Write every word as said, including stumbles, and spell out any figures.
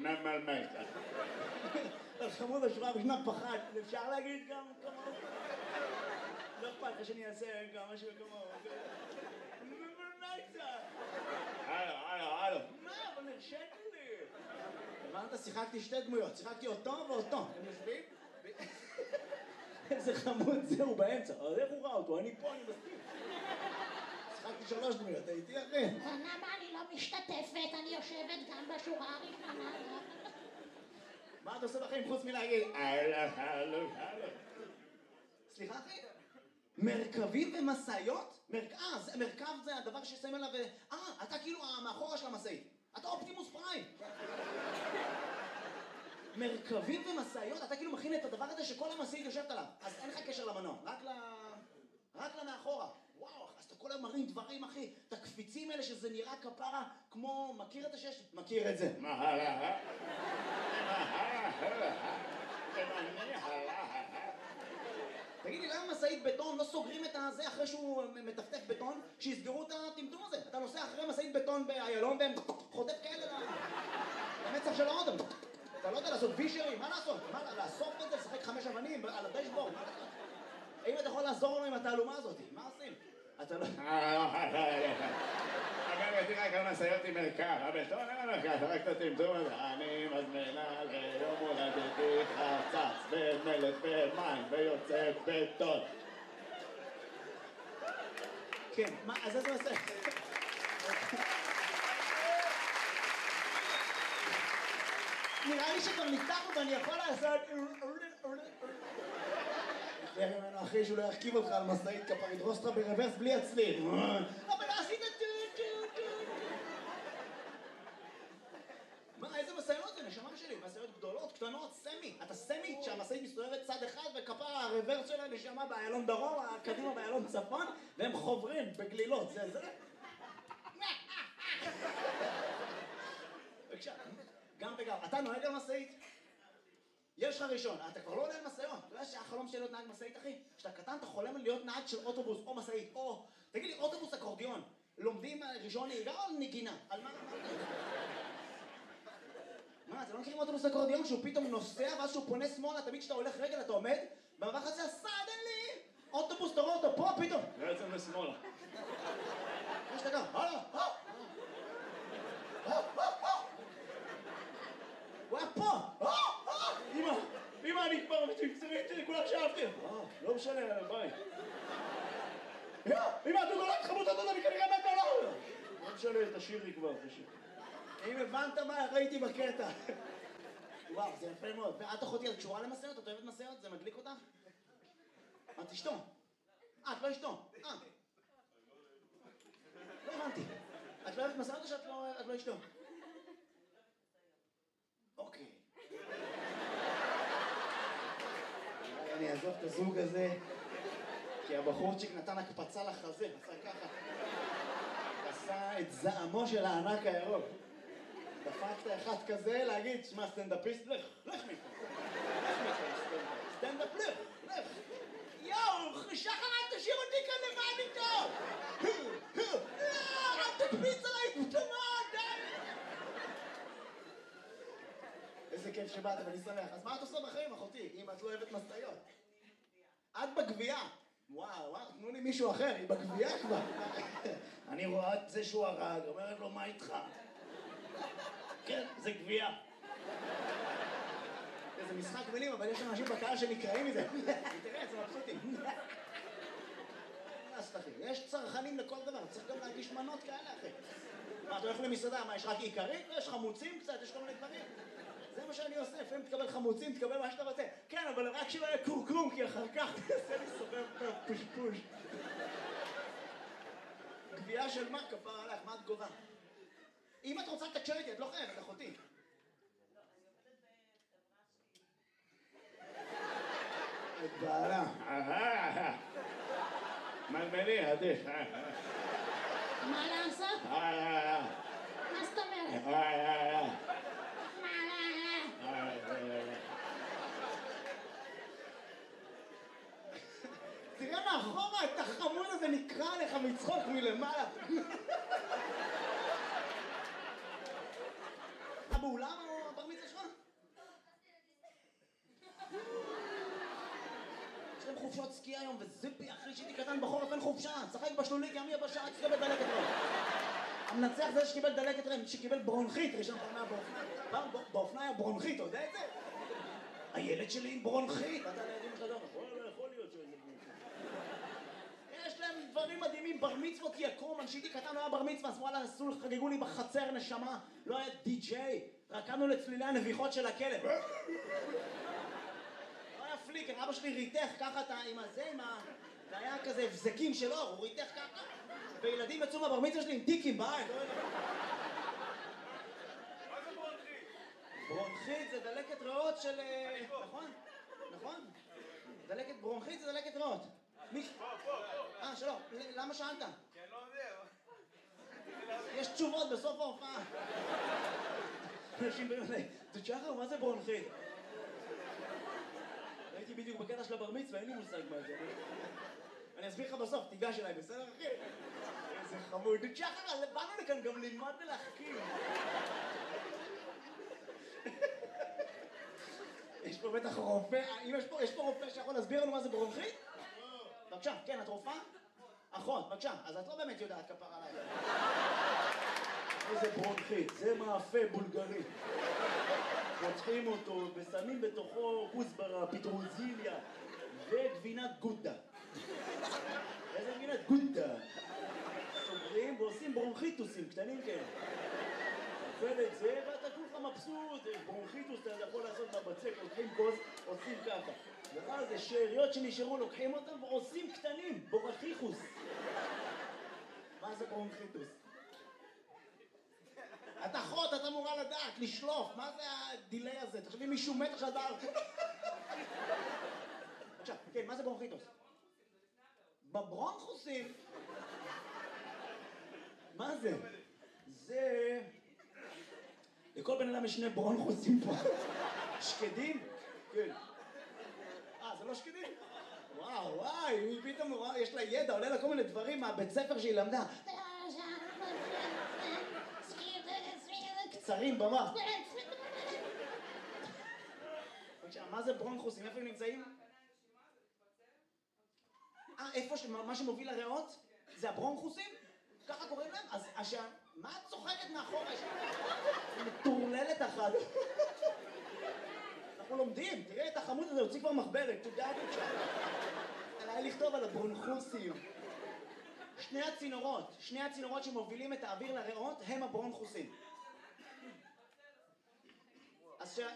נמל מלכה. חמוד השורה בשנת פחד, אפשר להגיד גם כמוהו? לא אכפת לך שאני אעשה גם משהו כמוהו. נמל מלכה. הלו, הלו, הלו. מה? אבל נרשת לי. הבנת? שיחקתי שתי דמויות, שיחקתי אותו ואותו. אתם יושבים? איזה חמוד זהו באמצע. אז איך הוא ראה אותו? אני פה, אני מסכים. שיחקתי שלוש דמויות, הייתי אחי. למה אני לא משתתפת? אני יושבת גם בשורה הראשונה. מה אתה עושה בחיים חוץ מלהגיד? הלו, הלו, הלו. סליחה אחי? מרכבים ומשאיות? אה, מרכב זה הדבר ששם אליו... אה, אתה כאילו המאחורה של המשאית. אתה אופטימוס פריים. מרכבים ומשאיות? אתה כאילו מכין את הדבר הזה שכל המשאית יושבת עליו. אז אין לך קשר למנוע, רק ל... רק למאחורה. וואו, אז אתה כל היום מרים דברים, אחי. את הקפיצים האלה שזה נראה כפרה כמו... מכיר את השש? מכיר את זה. מה הלאה? מה הלאה? תמני הלאה. תגיד לי, למה משאית בטון לא סוגרים את הזה אחרי שהוא מטפטף בטון, שיסגרו את הטמטום הזה? אתה נוסע אחרי משאית בטון באיילון והם חוטף כאלה למצח של האודם. אתה לא יודע לעשות וישרים, מה לעשות? מה, לאסוף את זה, לשחק חמש אבנים על הדשבורד? האם אתה יכול לעזור לנו עם התעלומה הזאת? מה עושים? אתה לא... אגב, יש לי רק על משאיות עם מרכב, הבטון אין מרכב, רק את הטמטום הזה. אני מזמינה ליום הולדתי חצץ במלט במים ויוצא בטון. כן, מה, אז איזה עושה? נראה לי שכבר ניתחנו ואני יכול לעשות... תראה ממנו אחי שהוא לא ירכיב אותך על משאית כפר, ידרוס אותך ברוורס בלי הצליל. אבל לא עשית טו טו טו מה, איזה משאיות זה? נשמה שלי, משאיות גדולות, קטנות, סמי. אתה סמי שהמשאית מסתובבת צד אחד וכפר הרוורס שלה נשמה באיילון דרום, קדימה באיילון צפון, והם חוברים בגלילות, זה זה? בבקשה, גם וגם. אתה נוהג על משאית? יש לך ראשון, אתה כבר לא עולה על משאיות. אתה יודע שהחלום שלי להיות נהג משאית, אחי? כשאתה קטן אתה חולם על להיות נהג של אוטובוס או משאית, או... תגיד לי, אוטובוס אקורדיון, לומדים ראשון נהיגה או נגינה? על מה? מה, אתם לא מכירים אוטובוס אקורדיון שהוא פתאום נוסע ואז שהוא פונה שמאלה, תמיד כשאתה הולך רגל אתה עומד במעבר הזה, סדנלי! אוטובוס, תראו אותו פה פתאום! בעצם לשמאלה. יש אתה גם, הלאה, הלאה! הוא היה פה! אמא, אמא, אני כבר מצמצמית שלי, כולה שאהבתי. לא משנה, ביי. אמא, אתה נולד חמוד אותו, אני כנראה מת עליו. לא משנה, תשאירי כבר, תשאירי. אם הבנת מה ראיתי בקטע. וואו, זה יפה מאוד. ואת אחותי, את קשורה למשאיות? את אוהבת משאיות? זה מדליק אותך? את אשתו? אה, את לא אשתו? אה. לא הבנתי. את לא אוהבת משאיות או שאת לא אשתו? אוקיי. אני אעזוב את הזוג הזה, כי הבחורצ'יק נתן הקפצה לחזה, עשה ככה. עשה את זעמו של הענק הירוק. דפקת אחד כזה להגיד, שמע, סטנדאפיסט, לך, לך מפה. לך מפה, סטנדאפ, לך, לך. יואו, שחר, אל תשאיר אותי כאן לבד איתו! לא, אל תקפיץ עליי פתאומות, די! איזה כיף שבאת, ואני שמח. אז מה את עושה בחיים, אחותי, אם את לא אוהבת משאיות? את בגבייה. וואו, וואו, תנו לי מישהו אחר, היא בגבייה כבר. אני רואה את זה שהוא הרג, אומרת לו, מה איתך? כן, זה גבייה. זה משחק מילים, אבל יש אנשים בקהל שנקראים מזה. תראה, זה מבסוטים. יש צרכנים לכל דבר, צריך גם להגיש מנות כאלה, אחי. מה, אתה הולך למסעדה, מה, יש רק עיקרית? יש חמוצים קצת, יש כל מיני דברים. זה מה שאני עושה, לפעמים תקבל חמוצים, תקבל מה שאתה רוצה. כן, אבל רק שלא יהיה קורקום, כי אחר כך תעשה לי סובב פושפוש. גבייה של מה? כפר עליך, מה את גובה? אם את רוצה לתקשר איתי, את לא חייבת, אחותי. לא, אני עובדת בחברה שהיא... את בעלה. מלמלי, עדיף. מה לעשות? מה זאת אומרת? תראה מאחורה, את החמוד הזה נקרא לך מצחוק מלמעלה. באולם או בר מצווה חופשות סקי היום, וזיפי אחי שהייתי קטן בחורף אין חופשה, צחק בשלולית ימי הבשעה, תקבל דלקת ריאות. המנצח זה שקיבל דלקת ריאות, שקיבל ברונכית, ראשון פעם היה באופנה, פעם באופנה היה ברונכית, אתה יודע את זה? הילד שלי עם ברונכית, אתה לידים לך דום, יכול להיות שזה ברונכית. יש להם דברים מדהימים, בר מצוות יקום, אני שהייתי קטן לא היה בר מצווה, אז וואלה, עשו, חגגו לי בחצר נשמה, לא היה די-ג'יי, רקמנו לצלילי הנביחות של הכלב. לא היה פליקר, אבא שלי ריתך ככה את ה... עם הזה, עם ה... זה היה כזה הבזקים שלו, הוא ריתך ככה, וילדים יצאו מהבר מצווה שלי עם טיקים בעין, לא יודע. מה זה ברונכית? ברונכית זה דלקת ריאות של... נכון? נכון? דלקת ברונכית זה דלקת ריאות. מי... פה, פה, פה. אה, שלום, למה שאלת? כי אני לא יודע. יש תשובות בסוף ההופעה. אנשים באים אליי, תשחר, מה זה ברונכית? הייתי בדיוק בקטע של הבר מצווה, אין לי מושג מה זה. אני אסביר לך בסוף, תיגש אליי, בסדר אחי? איזה חמוד. תשחר, באנו לכאן גם ללמוד ולהחכים. יש פה בטח רופא, אם יש פה, יש פה רופא שיכול להסביר לנו מה זה ברונכית? בבקשה, כן, את רופאה? אחות, בבקשה, אז את לא באמת יודעת כפר עליי. איזה ברונכית, זה מאפה בולגרי. פותחים אותו ושמים בתוכו כוסברה, פטרוזיליה וגבינת גודה. איזה גבינת גודה? סוגרים ועושים ברונכיטוסים קטנים כאלה. אוכל את זה ואתה כולך מבסוט, ברונכיטוס אתה יכול לעשות בבצק, לוקחים כוס, עושים ככה. ואז זה שאריות שנשארו, לוקחים אותם ועושים קטנים, בורחיחוס. מה זה ברונכיטוס? את אחות, את אמורה לדעת, לשלוף, מה זה הדילי הזה? תחשבי מישהו מת עכשיו דבר. עכשיו, כן, מה זה ברונכיטוס? בברונכוסים? מה זה? זה... לכל בן אדם יש שני ברונכוסים פה. שקדים? כן. אה, זה לא שקדים? וואו, וואי, היא פתאום, וואו, יש לה ידע, עולה לה כל מיני דברים מהבית ספר שהיא למדה. קצרים במח. מה זה ברונכוסים? איפה הם נמצאים? אה, איפה, מה שמוביל לריאות? זה הברונכוסים? ככה קוראים להם? אז השע... מה את צוחקת מאחורה? מטורללת אחת. אנחנו לומדים, תראה את החמוד הזה, הוציא כבר מחברת, תודה את שם. עליי לכתוב על הברונכוסים. שני הצינורות, שני הצינורות שמובילים את האוויר לריאות הם הברונכוסים. אז ש...